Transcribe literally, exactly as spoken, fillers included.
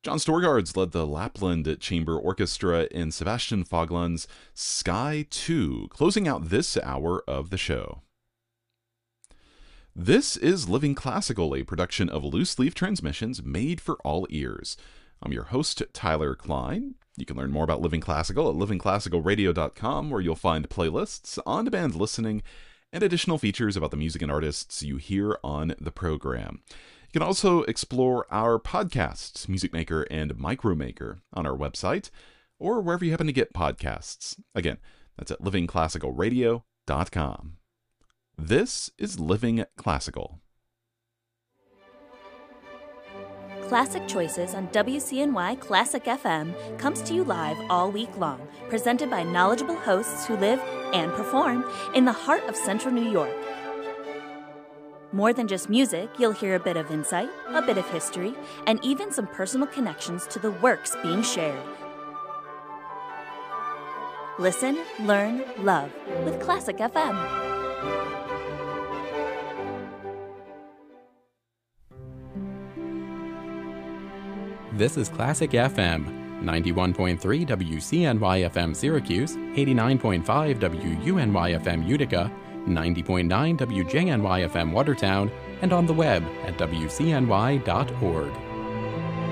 John Storgards led the Lapland Chamber Orchestra in Sebastian Faglund's Sky two, closing out this hour of the show. This is Living Classical, a production of Loose Leaf Transmissions made for all ears. I'm your host, Tyler Klein. You can learn more about Living Classical at living classical radio dot com, where you'll find playlists, on-demand listening, and additional features about the music and artists you hear on the program. You can also explore our podcasts, Music Maker and Micromaker, on our website, or wherever you happen to get podcasts. Again, that's at living classical radio dot com. This is Living Classical. Classic Choices on W C N Y Classic F M comes to you live all week long, presented by knowledgeable hosts who live and perform in the heart of Central New York. More than just music, you'll hear a bit of insight, a bit of history, and even some personal connections to the works being shared. Listen, learn, love with Classic F M. This is Classic F M, ninety-one point three W C N Y F M Syracuse, eighty-nine point five W U N Y F M Utica, ninety point nine W J N Y F M Watertown, and on the web at W C N Y dot org.